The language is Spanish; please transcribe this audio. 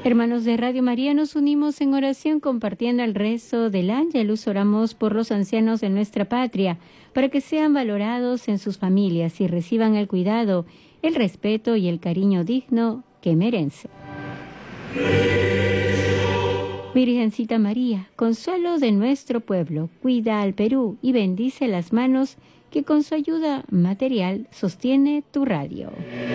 Hermanos de Radio María, nos unimos en oración compartiendo el rezo del Ángelus. Oramos por los ancianos de nuestra patria, para que sean valorados en sus familias y reciban el cuidado, el respeto y el cariño digno que merecen. Virgencita María, consuelo de nuestro pueblo, cuida al Perú y bendice las manos que con su ayuda material sostiene tu radio.